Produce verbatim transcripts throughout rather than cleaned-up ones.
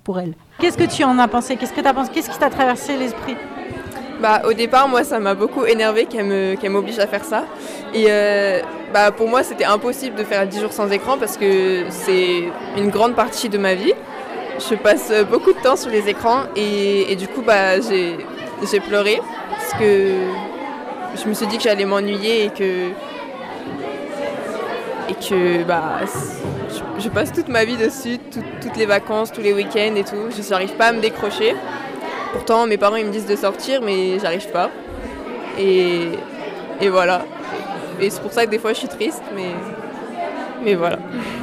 pour elle. Qu'est-ce que tu en as pensé ? Qu'est-ce que tu as pensé ? Qu'est-ce qui t'a traversé l'esprit ? Bah, au départ, moi, ça m'a beaucoup énervé qu'elle, me, qu'elle m'oblige à faire ça. Et euh, bah, pour moi, c'était impossible de faire dix jours sans écran parce que c'est une grande partie de ma vie. Je passe beaucoup de temps sur les écrans et, et du coup, bah, j'ai, j'ai pleuré parce que je me suis dit que j'allais m'ennuyer et que, et que bah, je, je passe toute ma vie dessus, tout, toutes les vacances, tous les week-ends et tout. Je n'arrive pas à me décrocher. Pourtant, mes parents ils me disent de sortir, mais j'arrive pas. Et, et voilà. Et c'est pour ça que des fois je suis triste, mais, mais voilà.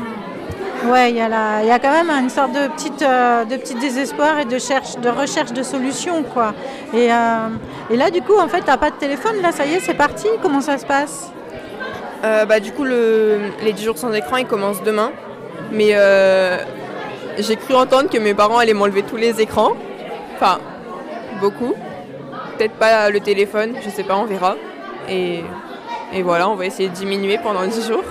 Ouais, il y, y a quand même une sorte de petit, euh, de petit désespoir et de, cherche, de recherche de solutions, quoi. Et, euh, et là, du coup, en fait, t'as pas de téléphone, là, ça y est, c'est parti. Comment ça se passe ? euh, bah, Du coup, le, les dix jours sans écran, ils commencent demain. Mais euh, j'ai cru entendre que mes parents allaient m'enlever tous les écrans. Enfin, beaucoup. Peut-être pas le téléphone, je sais pas, on verra. Et, et voilà, on va essayer de diminuer pendant dix jours.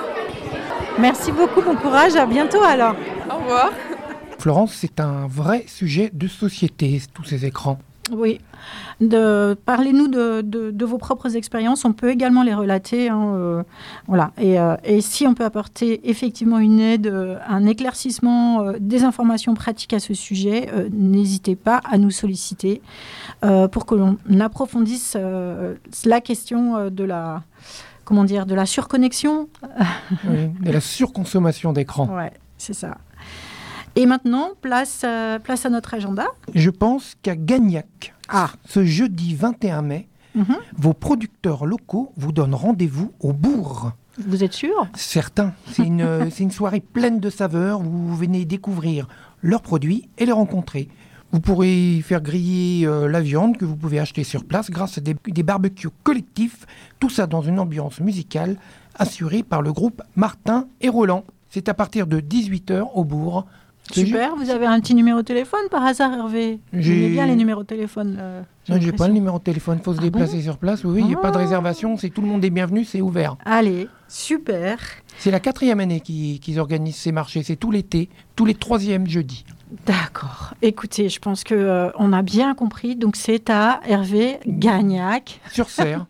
Merci beaucoup, bon courage, à bientôt alors. Au revoir. Florence, c'est un vrai sujet de société, tous ces écrans. Oui. De, parlez-nous de, de, de vos propres expériences. On peut également les relater. Hein, euh, voilà. et, euh, et si on peut apporter effectivement une aide, euh, un éclaircissement, euh, des informations pratiques à ce sujet, euh, n'hésitez pas à nous solliciter euh, pour que l'on approfondisse euh, la question euh, de la... Comment dire, de la surconnexion. Oui, de la surconsommation d'écran. Ouais, c'est ça. Et maintenant, place, euh, place à notre agenda. Je pense qu'à Gagnac, ah. ce jeudi vingt et un mai, mm-hmm. vos producteurs locaux vous donnent rendez-vous au Bourg. Vous êtes sûr ? Certain. C'est une, c'est une soirée pleine de saveurs où vous venez découvrir leurs produits et les rencontrer. Vous pourrez faire griller euh, la viande que vous pouvez acheter sur place grâce à des, des barbecues collectifs, tout ça dans une ambiance musicale assurée par le groupe Martin et Roland. C'est à partir de dix-huit heures au Bourg. Super, ju- vous avez un petit numéro de téléphone par hasard, Hervé ? J'aime bien les numéros de téléphone. Euh, non, j'ai pas le numéro de téléphone, il faut se ah déplacer bon sur place. Oui, il n'y a oh. pas de réservation, c'est tout le monde est bienvenu, c'est ouvert. Allez, super. C'est la quatrième année qu'ils, qu'ils organisent ces marchés, c'est tout l'été, tous les troisièmes jeudis. D'accord. Écoutez, je pense qu'on euh, a bien compris. Donc, c'est à Hervé Gagnac. Sur Serre.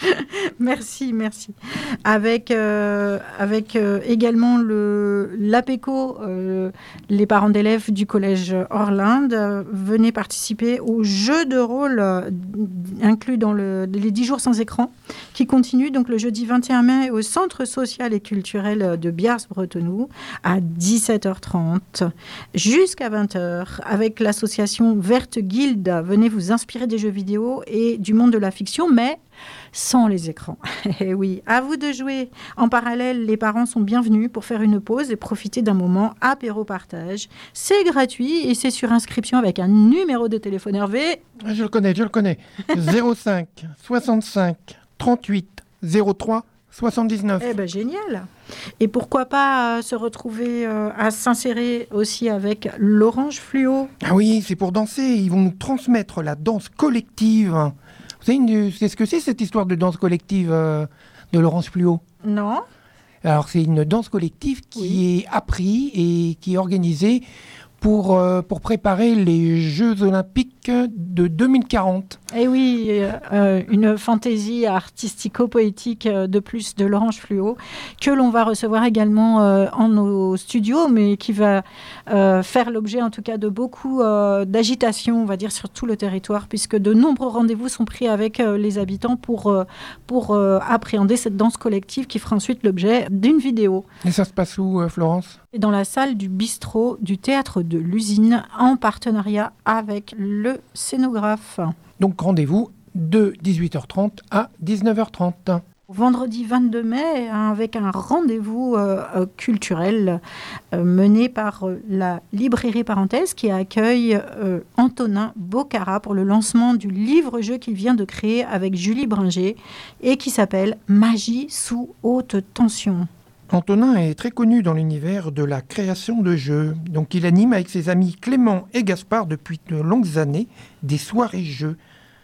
Merci, merci. Avec, euh, avec euh, également le, l'APECO, euh, les parents d'élèves du collège Orlinde, euh, venaient participer au jeu de rôle euh, inclus dans le, les dix jours sans écran, qui continue donc le jeudi vingt et un mai au Centre social et culturel de Biars-Bretenoux à dix-sept heures trente jusqu'à vingt heures avec l'association Verte Guilde. Venez vous inspirer des jeux vidéo et du monde de la fiction, mais sans les écrans. Et oui, à vous de jouer. En parallèle, les parents sont bienvenus pour faire une pause et profiter d'un moment apéro-partage. C'est gratuit et c'est sur inscription avec un numéro de téléphone. Hervé. Je le connais, je le connais. zéro cinq soixante-cinq trente-huit zéro trois soixante-dix-neuf. Eh ben génial. Et pourquoi pas euh, se retrouver euh, à s'insérer aussi avec l'Orange Fluo. Ah oui, c'est pour danser. Ils vont nous transmettre la danse collective. Vous savez, une, c'est ce que c'est cette histoire de danse collective euh, de l'Orange Fluo ? Non. Alors c'est une danse collective qui oui. est apprise et qui est organisée pour, euh, pour préparer les Jeux Olympiques de deux mille quarante. Et oui, euh, une fantaisie artistico-poétique euh, de plus de l'Orange Fluo, que l'on va recevoir également euh, en nos studios, mais qui va euh, faire l'objet en tout cas de beaucoup euh, d'agitation, on va dire, sur tout le territoire, puisque de nombreux rendez-vous sont pris avec euh, les habitants pour, euh, pour euh, appréhender cette danse collective qui fera ensuite l'objet d'une vidéo. Et ça se passe où, euh, Florence ? Dans la salle du bistrot du Théâtre de l'Usine, en partenariat avec le scénographe. Donc rendez-vous de dix-huit heures trente à dix-neuf heures trente. Vendredi vingt-deux mai, avec un rendez-vous euh, culturel euh, mené par euh, la librairie Parenthèse qui accueille euh, Antonin Bocara pour le lancement du livre-jeu qu'il vient de créer avec Julie Bringer et qui s'appelle Magie sous haute tension. Antonin est très connu dans l'univers de la création de jeux. Donc il anime avec ses amis Clément et Gaspard depuis de longues années des soirées-jeux.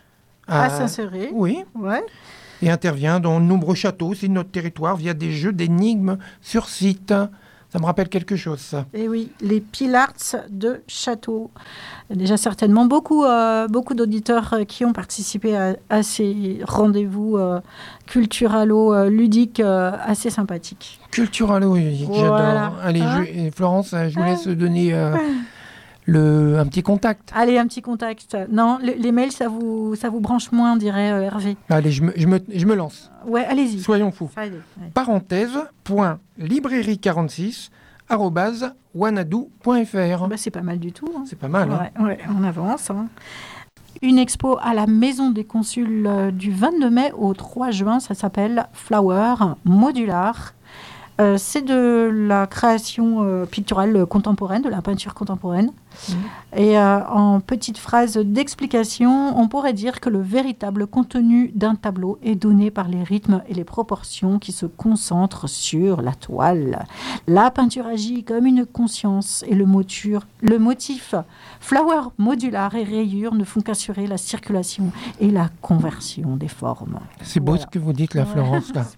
À, à Saint-Céré. Oui. Ouais. Et intervient dans de nombreux châteaux, c'est notre territoire, via des jeux d'énigmes sur site. Ça me rappelle quelque chose, ça. Et oui, les Pilarts de Château. Il y a déjà certainement beaucoup, euh, beaucoup d'auditeurs euh, qui ont participé à, à ces rendez-vous euh, culturalo-ludiques euh, assez sympathiques. Culturalo-ludique, Voilà. j'adore. Allez, Hein je, Florence, je vous laisse donner euh, le, un petit contact. Allez, un petit contact. Non, le- les mails, ça vous, ça vous branche moins, dirait euh, Hervé. Allez, je me, je me, je me lance. Ouais, allez-y. Soyons fous. Allez, ouais. Parenthèse, point, librairie quarante-six, arrobase, wanadoo point f r. Bah, c'est pas mal du tout. Hein. C'est pas mal, hein. Ouais, ouais, on avance. Hein. Une expo à la Maison des Consuls euh, du vingt-deux mai au trois juin. Ça s'appelle Flower Modular. Euh, c'est de la création euh, picturale contemporaine, de la peinture contemporaine. Mmh. Et euh, en petite phrase d'explication, on pourrait dire que le véritable contenu d'un tableau est donné par les rythmes et les proportions qui se concentrent sur la toile. La peinture agit comme une conscience et le, moture, le motif flower modular et rayures ne font qu'assurer la circulation et la conversion des formes. C'est beau Voilà. ce que vous dites, la Florence, là.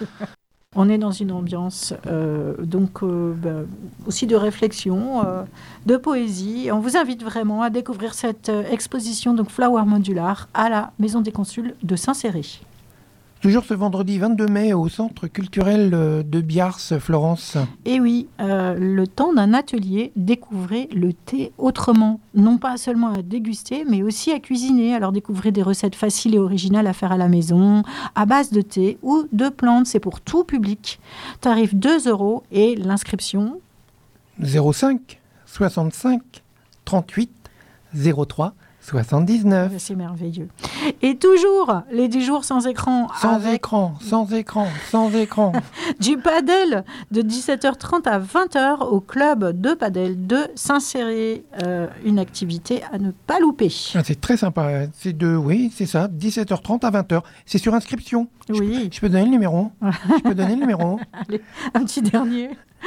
On est dans une ambiance euh, donc euh, bah, aussi de réflexion, euh, de poésie. On vous invite vraiment à découvrir cette euh, exposition donc Flower Modular à la Maison des Consuls de Saint-Céré. Toujours ce vendredi vingt-deux mai au Centre culturel de Biars, Florence. Et oui, euh, le temps d'un atelier, découvrez le thé autrement. Non pas seulement à déguster, mais aussi à cuisiner. Alors découvrez des recettes faciles et originales à faire à la maison, à base de thé ou de plantes. C'est pour tout public. Tarif deux euros et l'inscription zéro cinq soixante-cinq trente-huit zéro trois soixante-dix-neuf. C'est merveilleux. Et toujours les dix jours sans écran. Sans avec écran, sans écran, sans écran. du padel de dix-sept heures trente à vingt heures au club de padel de Saint-Céré. Euh, une activité à ne pas louper. Ah, c'est très sympa. C'est de, oui, c'est ça, dix-sept heures trente à vingt heures. C'est sur inscription. Oui. Je, je peux donner le numéro Je peux donner le numéro Allez, un petit dernier.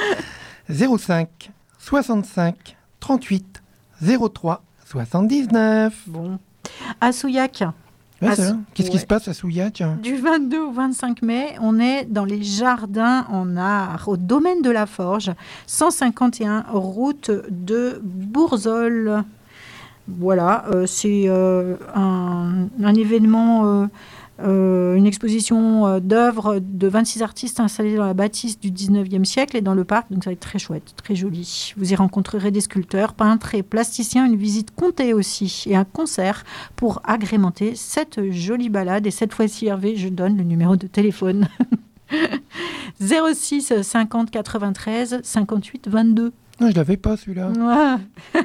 zéro cinq soixante-cinq trente-huit zéro trois soixante-dix-neuf. Bon. À Souillac. Ouais, à ça, Sou- Qu'est-ce ouais. qui se passe à Souillac? Du vingt-deux au vingt-cinq mai, on est dans les jardins en art, au domaine de la Forge, cent cinquante et un route de Bourzol. Voilà, euh, c'est euh, un, un événement, euh, euh, une exposition euh, d'œuvres de vingt-six artistes installés dans la bâtisse du dix-neuvième siècle et dans le parc, donc ça va être très chouette, très joli. Vous y rencontrerez des sculpteurs, peintres et plasticiens, une visite comptée aussi et un concert pour agrémenter cette jolie balade. Et cette fois-ci, Hervé, je donne le numéro de téléphone. zéro six cinquante quatre-vingt-treize cinquante-huit vingt-deux. Non, je l'avais pas celui-là. Ouais.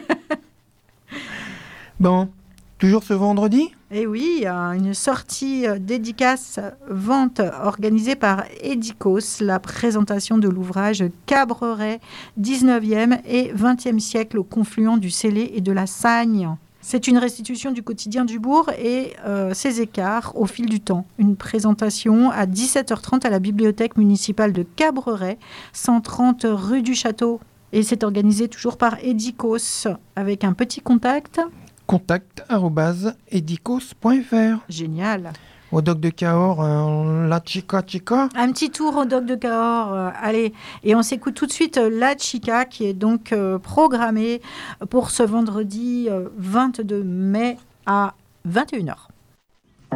Bon, toujours ce vendredi? Et oui, il y a une sortie euh, dédicace vente organisée par Edikos, la présentation de l'ouvrage Cabreret, dix-neuvième et vingtième siècle au confluent du Célé et de la Sagne. C'est une restitution du quotidien du bourg et euh, ses écarts au fil du temps. Une présentation à dix-sept heures trente à la bibliothèque municipale de Cabreret, cent trente rue du Château. Et c'est organisé toujours par Edikos avec un petit contact. Contact arobase edikos point f r. Génial. Au doc de Cahors, euh, la chica chica. Un petit tour au doc de Cahors. Euh, allez, et on s'écoute tout de suite euh, La Chica qui est donc euh, programmée pour ce vendredi euh, vingt-deux mai à vingt et une heures.